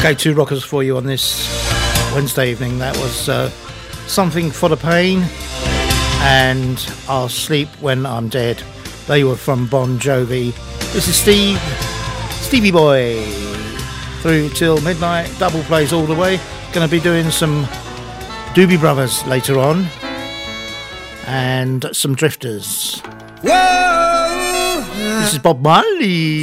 Okay, two rockers for you on this Wednesday evening. That was Something for the Pain and I'll Sleep When I'm Dead. They were from Bon Jovi. This is Stevie Boy. Through till midnight, double plays all the way. Going to be doing some Doobie Brothers later on. And some Drifters. Whoa! This is Bob Marley.